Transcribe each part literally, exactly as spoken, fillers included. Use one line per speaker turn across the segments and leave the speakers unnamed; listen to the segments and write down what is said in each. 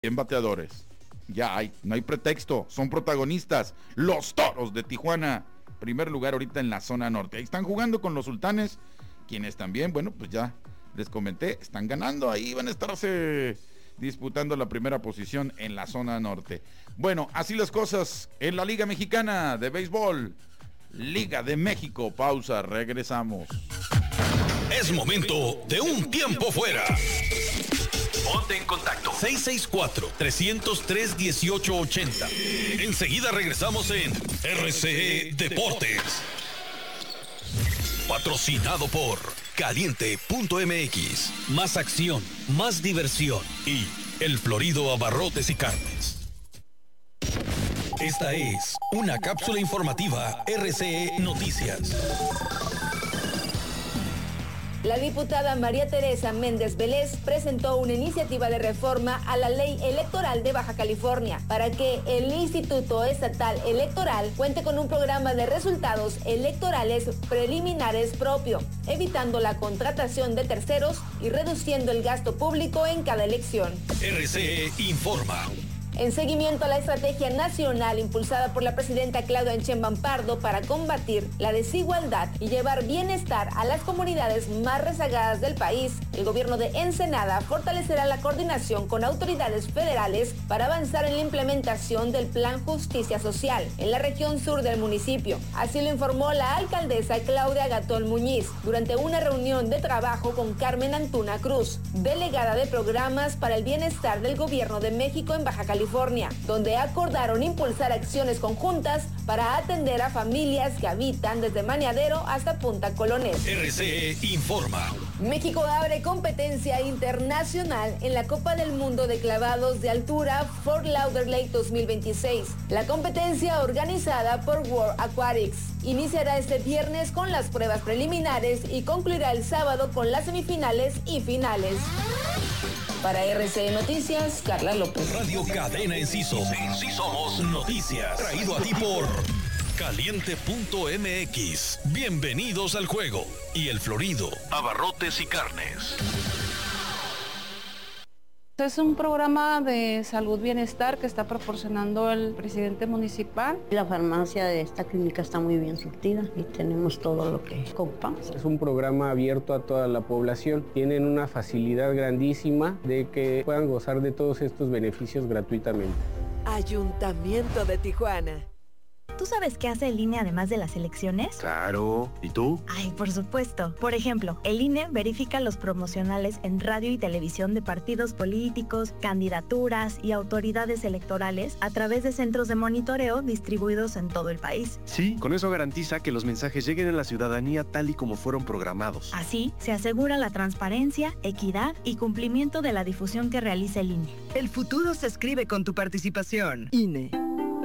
cien bateadores. Ya hay, no hay pretexto, son protagonistas. Los Toros de Tijuana, primer lugar ahorita en la zona norte. Ahí están jugando con los Sultanes, quienes también, bueno, pues ya les comenté, están ganando. Ahí van a estarse disputando la primera posición en la zona norte. Bueno, así las cosas en la Liga Mexicana de Béisbol. Liga de México, pausa, regresamos.
Es momento de un tiempo fuera. Ponte en contacto. seis seis cuatro, tres cero tres, uno ocho ocho cero. Enseguida regresamos en R C E Deportes. Patrocinado por Caliente punto M X. Más acción, más diversión. Y El Florido Abarrotes y Carnes. Esta es una cápsula informativa R C E Noticias.
La diputada María Teresa Méndez Vélez presentó una iniciativa de reforma a la ley electoral de Baja California para que el Instituto Estatal Electoral cuente con un programa de resultados electorales preliminares propio, evitando la contratación de terceros y reduciendo el gasto público en cada elección.
R C E informa.
En seguimiento a la estrategia nacional impulsada por la presidenta Claudia Sheinbaum Pardo para combatir la desigualdad y llevar bienestar a las comunidades más rezagadas del país, el gobierno de Ensenada fortalecerá la coordinación con autoridades federales para avanzar en la implementación del Plan Justicia Social en la región sur del municipio. Así lo informó la alcaldesa Claudia Gatón Muñiz durante una reunión de trabajo con Carmen Antuna Cruz, delegada de programas para el bienestar del gobierno de México en Baja California. California, donde acordaron impulsar acciones conjuntas para atender a familias que habitan desde Maniadero hasta Punta Colones.
R C E informa.
México abre competencia internacional en la Copa del Mundo de Clavados de Altura Fort Lauderdale dos mil veintiséis. La competencia, organizada por World Aquatics, iniciará este viernes con las pruebas preliminares y concluirá el sábado con las semifinales y finales. Para R C E Noticias, Carla López.
Radio Cadena Enciso. Sí somos noticias. Traído a ti por Caliente punto M X. Bienvenidos al juego. Y El Florido, Abarrotes y Carnes.
Es un programa de salud bienestar que está proporcionando el presidente municipal.
La farmacia de esta clínica está muy bien surtida y tenemos todo lo que ocupamos.
Es un programa abierto a toda la población. Tienen una facilidad grandísima de que puedan gozar de todos estos beneficios gratuitamente.
Ayuntamiento de Tijuana.
¿Tú sabes qué hace el I N E además de las elecciones?
Claro. ¿Y tú?
Ay, por supuesto. Por ejemplo, el I N E verifica los promocionales en radio y televisión de partidos políticos, candidaturas y autoridades electorales a través de centros de monitoreo distribuidos en todo el país.
Sí, con eso garantiza que los mensajes lleguen a la ciudadanía tal y como fueron programados.
Así, se asegura la transparencia, equidad y cumplimiento de la difusión que realiza el I N E.
El futuro se escribe con tu participación. I N E.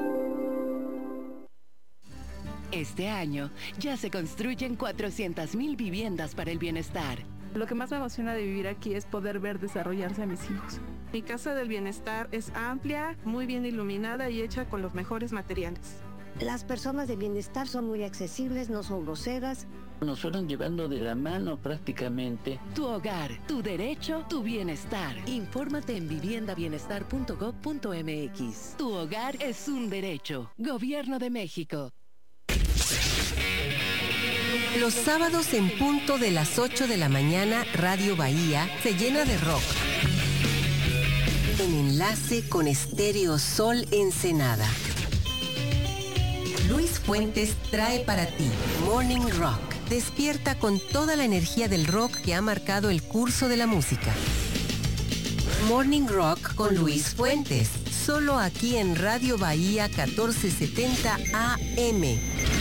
Este año ya se construyen cuatrocientas mil viviendas para el bienestar.
Lo que más me emociona de vivir aquí es poder ver desarrollarse a mis hijos. Mi casa del bienestar es amplia, muy bien iluminada y hecha con los mejores materiales.
Las personas de bienestar son muy accesibles, no son groseras.
Nos fueron llevando de la mano prácticamente.
Tu hogar, tu derecho, tu bienestar.
Infórmate en vivienda bienestar punto gov punto M X.
Tu hogar es un derecho. Gobierno de México.
Los sábados en punto de las ocho de la mañana, Radio Bahía se llena de rock. En enlace con Estéreo Sol Ensenada. Luis Fuentes trae para ti Morning Rock. Despierta con toda la energía del rock que ha marcado el curso de la música. Morning Rock con Luis Fuentes. Solo aquí en Radio Bahía catorce setenta A M.